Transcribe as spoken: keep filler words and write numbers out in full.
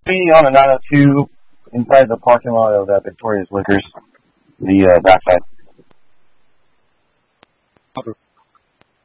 Be on a nine oh two inside the parking lot of uh, Victoria's Liquors, the uh, backside.